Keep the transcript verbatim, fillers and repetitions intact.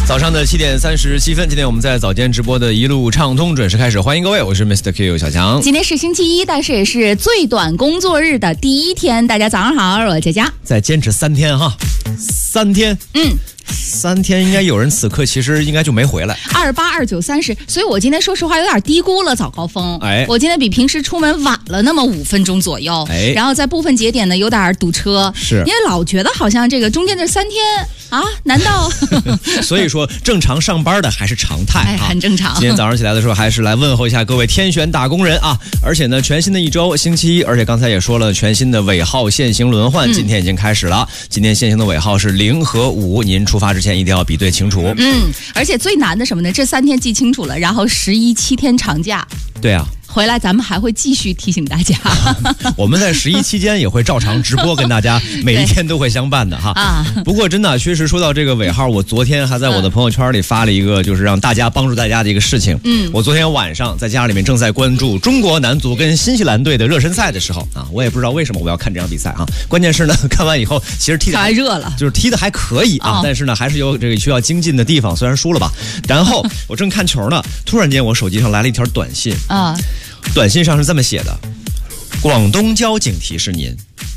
早上的七点三十七分，今天我们在早间直播的一路畅通准时开始，欢迎各位，我是 Mister Q 小强。 今天是星期一，但是也是最短工作日的第一天，大家早上好，我是佳佳。 再坚持三天哈，三天， 嗯。 三天应该有人此刻其实应该就没回来， 二十八、二十九、三十，所以我今天说实话有点低估了早高峰。 哎， 我今天比平时出门晚了那么五分钟左右， 哎， 然后在部分节点呢有点堵车， 是因为老觉得好像这个中间这三天啊，难道？ 所以说正常上班的还是常态、啊， 哎，很正常。 今天早上起来的时候还是来问候一下各位天选打工人啊，而且呢，全新的一周星期一，而且刚才也说了，全新的尾号限行轮换、嗯、今天已经开始了，今天限行的尾号是零和五，您出发之前一定要比对清楚。 嗯，而且最难的什么呢？这三天记清楚了，然后十一七天长假。 对啊。 回来咱们还会继续提醒大家我们在十一期间也会照常直播跟大家每一天都会相伴的哈啊。不过真的确实说到这个尾号，我昨天还在我的朋友圈里发了一个就是让大家帮助大家的一个事情。嗯，我昨天晚上在家里面正在关注中国男足跟新西兰队的热身赛的时候啊，我也不知道为什么我要看这场比赛啊，关键是呢看完以后其实踢的太热了， 就是踢的还可以啊、哦、但是呢还是有这个需要精进的地方，虽然输了吧。然后我正看球呢，突然间我手机上来了一条短信啊，短信上是这么写的：广东交警提示您，